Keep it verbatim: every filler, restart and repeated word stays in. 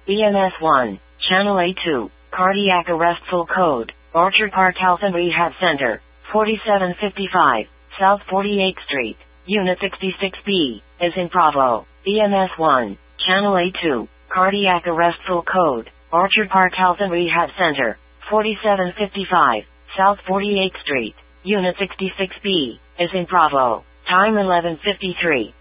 E M S one, Channel A two, Cardiac Arrest Full Code, Orchard Park Health and Rehab Center, forty-seven fifty-five, South forty-eighth Street, Unit sixty-six B, is in Bravo. E M S one, Channel A two, Cardiac Arrest Full Code, Orchard Park Health and Rehab Center, forty-seven fifty-five, South forty-eighth Street, Unit sixty-six B, is in Bravo. Time eleven fifty-three.